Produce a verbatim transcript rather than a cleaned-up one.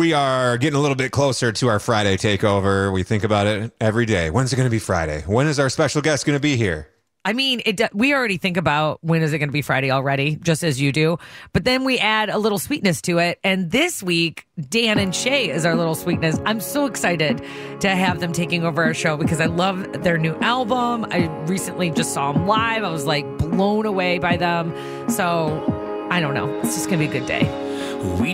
We are getting a little bit closer to our Friday takeover. We think about it every day. When's it going to be Friday? When is our special guest going to be here? I mean, it. we already think about when is it going to be Friday already, just as you do. But then we add a little sweetness to it. And this week, Dan and Shay is our little sweetness. I'm so excited to have them taking over our show because I love their new album. I recently just saw them live. I was like blown away by them. So I don't know. It's just going to be a good day. We